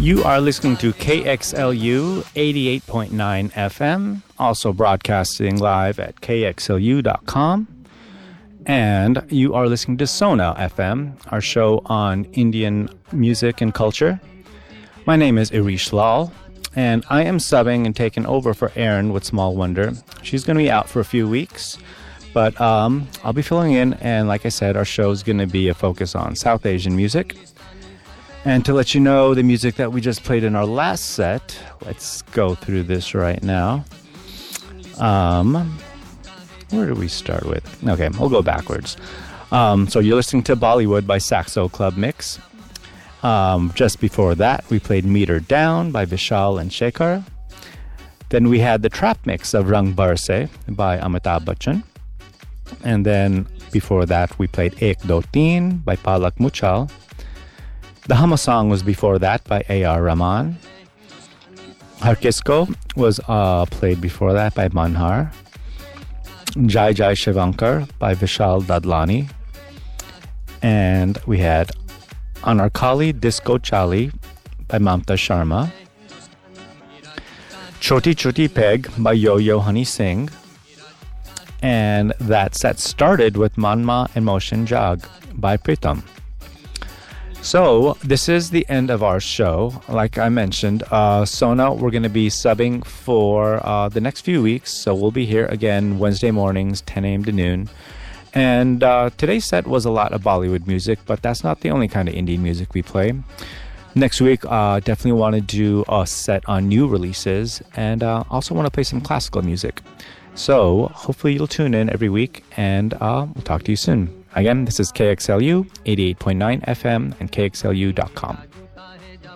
You are listening to KXLU 88.9 FM, also broadcasting live at kxlu.com. And you are listening to Sona FM, our show on Indian music and culture. My name is Irish Lal, and I am subbing and taking over for Erin with Small Wonder. She's going to be out for a few weeks, but I'll be filling in, and like I said, our show is going to be a focus on South Asian music. And to let you know the music that we just played in our last set, let's go through this right now. Where do we start with? Okay, we'll go backwards. So you're listening to Bollywood by Saxo Club Mix. Just before that, we played Meter Down by Vishal and Shekhar. Then we had the trap mix of Rang Barse by Amitabh Bachchan. And then before that, we played Ek Do Teen by Palak Muchal. The Hama song was before that by A.R. Rahman. Har Kisko was played before that by Manhar. Jai Jai Shivankar by Vishal Dadlani. And we had Anarkali Disco Chali by Mamta Sharma. Choti Choti Peg by Yo-Yo Honey Singh. And that set started with Manma and Motion Jag by Pritam. So, this is the end of our show. Like I mentioned, Sona, we're going to be subbing for the next few weeks. So, we'll be here again Wednesday mornings, 10 a.m. to noon. And today's set was a lot of Bollywood music, but that's not the only kind of Indian music we play. Next week, definitely want to do a set on new releases and also want to play some classical music. So, hopefully you'll tune in every week, and we'll talk to you soon. Again, this is KXLU 88.9 FM and KXLU.com.